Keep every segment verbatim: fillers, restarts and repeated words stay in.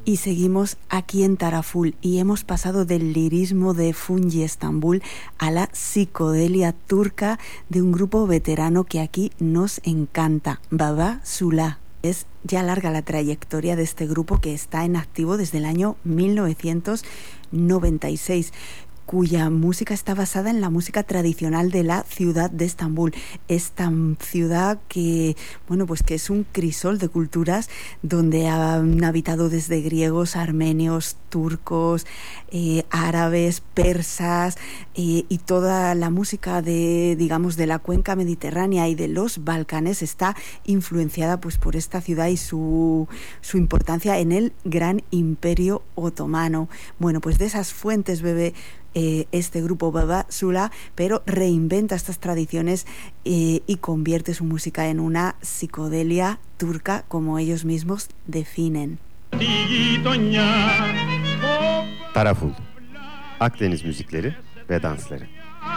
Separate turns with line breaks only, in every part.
Y seguimos aquí en Taraful y hemos pasado del lirismo de Fungi Estambul a la psicodelia turca de un grupo veterano que aquí nos encanta, Baba Sula. Es ya larga la trayectoria de este grupo que está en activo desde el año mil novecientos noventa y seis, cuya música está basada en la música tradicional de la ciudad de Estambul. Esta ciudad que, bueno, pues que es un crisol de culturas donde han habitado desde griegos, armenios, turcos, eh, árabes, persas, eh, y toda la música de, digamos, de la cuenca mediterránea y de los Balcanes está influenciada pues por esta ciudad y su, su importancia en el gran imperio otomano. Bueno, pues de esas fuentes bebe Eh, este grupo Baba Sula, pero reinventa estas tradiciones eh, y convierte su música en una psicodelia turca, como ellos mismos definen.
Taraful, Akdeniz müzikleri ve dansları.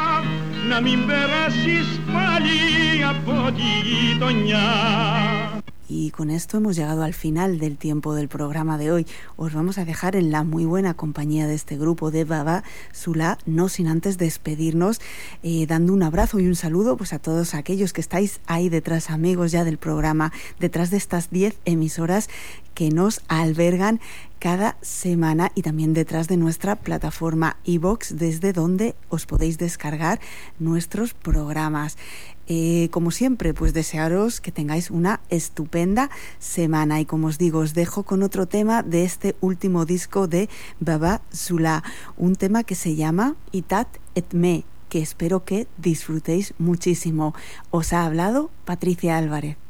Y con esto hemos llegado al final del tiempo del programa de hoy. Os vamos a dejar en la muy buena compañía de este grupo de Baba Sula, no sin antes despedirnos, eh, dando un abrazo y un saludo pues a todos aquellos que estáis ahí detrás, amigos ya del programa, detrás de estas diez emisoras que nos albergan cada semana y también detrás de nuestra plataforma iVoox, desde donde os podéis descargar nuestros programas. Eh, como siempre, pues desearos que tengáis una estupenda semana y como os digo, os dejo con otro tema de este último disco de Baba Sula, un tema que se llama Itat Etme, que espero que disfrutéis muchísimo. Os ha hablado Patricia Álvarez.